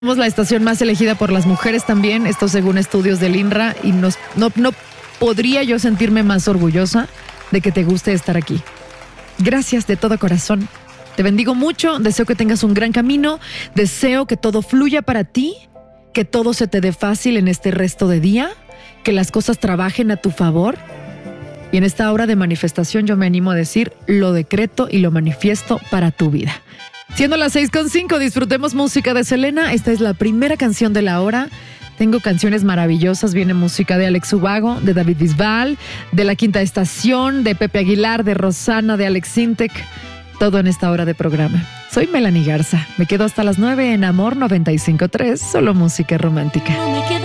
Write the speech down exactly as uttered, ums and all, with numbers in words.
Somos la estación más elegida por las mujeres también, esto según estudios del INRA, y nos, no, no podría yo sentirme más orgullosa de que te guste estar aquí. Gracias de todo corazón. Te bendigo mucho, deseo que tengas un gran camino, deseo que todo fluya para ti, que todo se te dé fácil en este resto de día, que las cosas trabajen a tu favor. Y en esta hora de manifestación yo me animo a decir, lo decreto y lo manifiesto para tu vida. Siendo las seis con cinco, disfrutemos música de Selena. Esta es la primera canción de la hora. Tengo canciones maravillosas. Viene música de Alex Ubago, de David Bisbal, de La Quinta Estación, de Pepe Aguilar, de Rosana, de Alex Sintek. Todo en esta hora de programa. Soy Melanie Garza. Me quedo hasta las nueve en Amor noventa y cinco punto tres. Solo música romántica.